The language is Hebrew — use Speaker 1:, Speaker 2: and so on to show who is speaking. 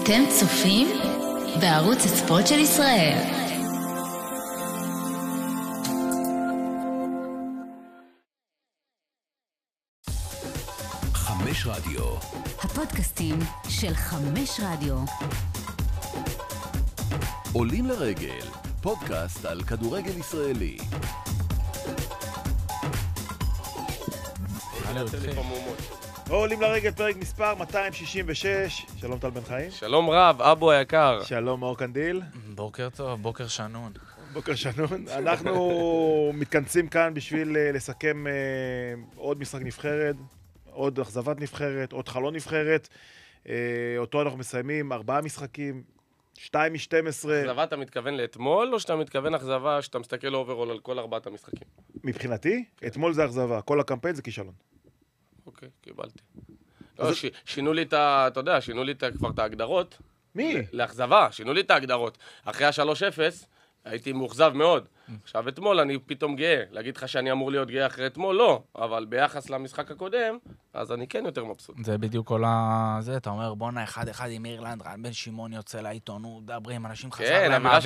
Speaker 1: אתם צופים בערוץ הספורט של ישראל.
Speaker 2: חמש רדיו.
Speaker 1: הפודקאסטים של חמש רדיו.
Speaker 2: עולים לרגל, פודקאסט על כדורגל ישראלי.
Speaker 3: עולים לרגל, פרק מספר 266. שלום טל בן חיים.
Speaker 4: שלום רב, אבו היקר.
Speaker 3: שלום מאור קנדיל.
Speaker 5: בוקר טוב, בוקר שנון.
Speaker 3: בוקר שנון. אנחנו מתכנסים כאן בשביל לסכם עוד משחק נבחרת, עוד אכזבת נבחרת, עוד חלון נבחרת. אותו אנחנו מסיימים 4 משחקים, 2 מ-12.
Speaker 4: אכזבה אתה מתכוון לאתמול, או שאתה מתכוון אכזבה שאתה מסתכל אוברול על כל 4 המשחקים?
Speaker 3: מבחינתי, אתמול זה אכזבה, כל הקמפיין זה כישלון.
Speaker 4: אוקיי, קיבלתי. לא, שינו לי את ה... אתה יודע, שינו לי כבר את ההגדרות.
Speaker 3: מי?
Speaker 4: לאכזבה, שינו לי את ההגדרות. אחרי ה-3-0, הייתי מאוכזב מאוד. עכשיו, אתמול אני פתאום גאה. להגיד לך שאני אמור להיות גאה אחרי אתמול? לא. אבל ביחס למשחק הקודם, אז אני כן יותר מבסוט.
Speaker 5: זה בדיוק כל זה, אתה אומר, בונה 1-1 עם אירלנד, רן בן שמעון יוצא לעיתונות, דברים, אנשים חזר להם האווירה.